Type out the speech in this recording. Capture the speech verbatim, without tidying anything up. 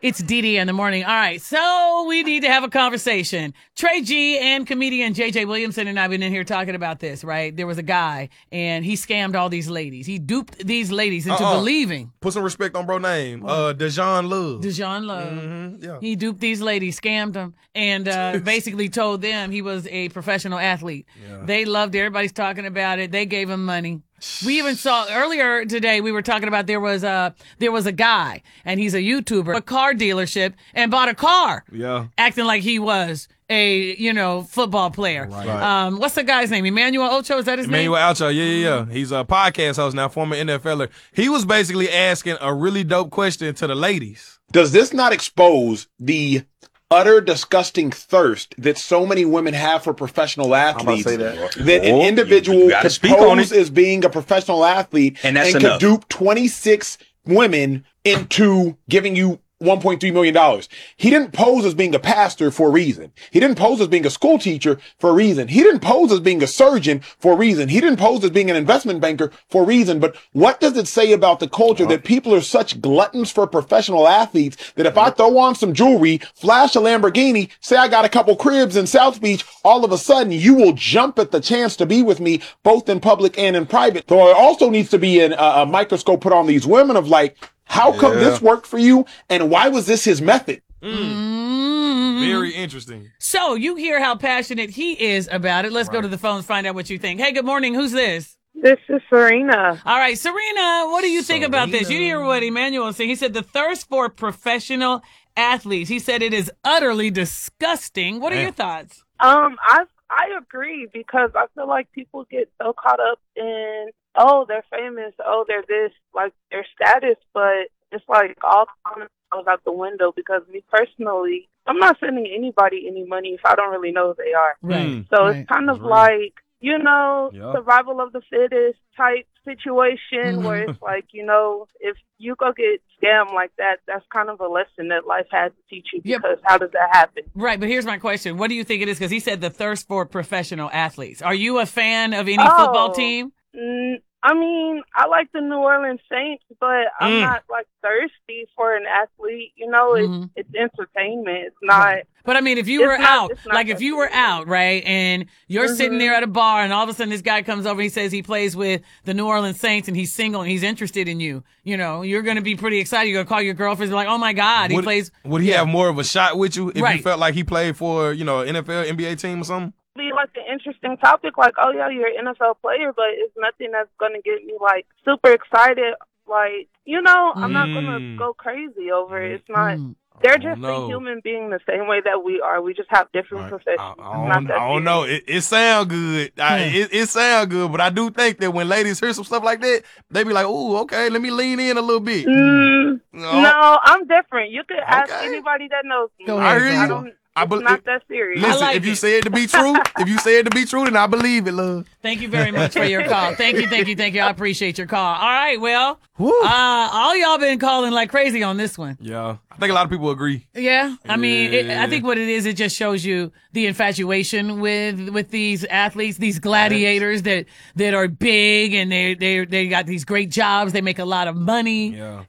It's D D in the morning. All right, so we need to have a conversation. Trey G and comedian J J Williamson and I have been in here talking about this, right? There was a guy, and he scammed all these ladies. He duped these ladies into Uh-uh. believing. Put some respect on bro name. Uh, Dejan Love. Dejan Love. Mm-hmm, yeah. He duped these ladies, scammed them, and uh, basically told them he was a professional athlete. Yeah. They loved it. Everybody's talking about it. They gave him money. We even saw earlier today, we were talking about there was a, there was a guy, and he's a YouTuber, a car dealership, and bought a car. Yeah. Acting like he was a, you know, football player. Right. Um, what's the guy's name? Emmanuel Ocho, is that his Emmanuel name? Ocho, yeah, yeah, yeah. He's a podcast host now, former N F L er. He was basically asking a really dope question to the ladies. Does this not expose the utter disgusting thirst that so many women have for professional athletes? say that. That an Well, individual you- you gotta could speak on pose it. as being a professional athlete And that's could enough. dupe twenty-six women into giving you one point three million dollars. He didn't pose as being a pastor for a reason. He didn't pose as being a school teacher for a reason. He didn't pose as being a surgeon for a reason. He didn't pose as being an investment banker for a reason. But what does it say about the culture that people are such gluttons for professional athletes that if I throw on some jewelry, flash a Lamborghini, say I got a couple cribs in South Beach, all of a sudden you will jump at the chance to be with me both in public and in private. So there also needs to be an, uh, a microscope put on these women of like, how come Yeah. this worked for you, and why was this his method? Mm. Very interesting. So you hear how passionate he is about it. Let's go to the phones, find out what you think. Hey, good morning. Who's this? This is Serena. All right, Serena, what do you think about this? You hear what Emmanuel said. He said the thirst for professional athletes. He said it is utterly disgusting. What are Man. your thoughts? Um, I I agree because I feel like people get so caught up in, oh, they're famous, oh, they're this, like their status, but it's like all kind of goes out the window because me personally, I'm not sending anybody any money if I don't really know who they are. Right. Mm. So Right. it's kind of That's real. like, you know, Yeah. survival of the fittest type situation Mhm. where it's like, you know, if you go get scammed like that, that's kind of a lesson that life had to teach you Yep. because how does that happen? Right, but here's my question. What do you think it is? Because he said the thirst for professional athletes. Are you a fan of any Oh. football team? Mm, I mean, I like the New Orleans Saints, but I'm Mm. not like thirsty for an athlete. You know, it's Mhm. it's entertainment. It's not. But I mean, if you It's were not- out, it's not like if that you were serious. out, right, and you're sitting Mhm. there at a bar and all of a sudden this guy comes over and he says he plays with the New Orleans Saints and he's single and he's interested in you, you know, you're going to be pretty excited. You're going to call your girlfriend and be like, oh my God, he Would, plays. would he Yeah. have more of a shot with you if Right. you felt like he played for, you know, N F L, N B A team or something? Be like an interesting topic, like, oh yeah, you're an N F L player, but it's nothing that's gonna get me like super excited. Like, you know, I'm not gonna Mm. go crazy over it. It's not. Mm. They're I just don't a know. human being the same way that we are. We just have different Right. professions. I, I It's don't, not that I don't know. serious. It, it sound good. I, Yeah. it, it sound good, but I do think that when ladies hear some stuff like that, they be like, "Ooh, okay, let me lean in a little bit." Mm, No. no, I'm different. You could ask Okay. anybody that knows me. Go I ahead, hear girl. I you. don't. I It's bel- not that serious. Listen, like if you it. say it to be true, if you say it to be true, then I believe it, love. Thank you very much for your call. Thank you, thank you, thank you. I appreciate your call. All right, well, Woo. uh, all y'all been calling like crazy on this one. Yeah, I think a lot of people agree. Yeah, I mean, it, I Yeah. think what it is, it just shows you the infatuation with with these athletes, these gladiators that that are big and they they they got these great jobs. They make a lot of money, Yeah.